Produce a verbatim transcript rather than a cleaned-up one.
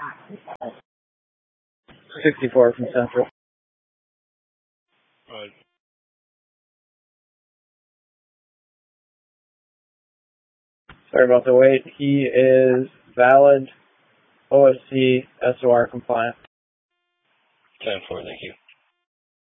sixty-four from Central. Right. Sorry about the wait. He is valid, O S C, S O R compliant. ten four, thank you.